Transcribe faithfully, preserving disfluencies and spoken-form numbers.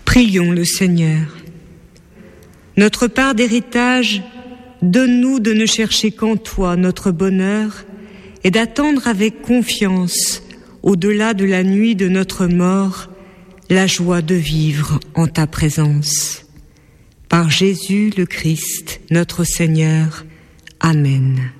Prions le Seigneur. Notre part d'héritage, donne-nous de ne chercher qu'en toi notre bonheur et d'attendre avec confiance, au-delà de la nuit de notre mort, la joie de vivre en ta présence. Par Jésus le Christ, notre Seigneur. Amen.